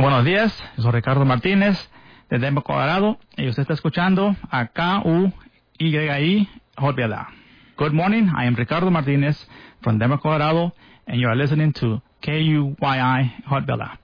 buenos días. Yo soy Ricardo Martínez de Denver, Colorado, y usted está escuchando a KUYI Hot Vela. Good morning. I am Ricardo Martínez from Denver, Colorado, and you are listening to KUYI Hot Vela.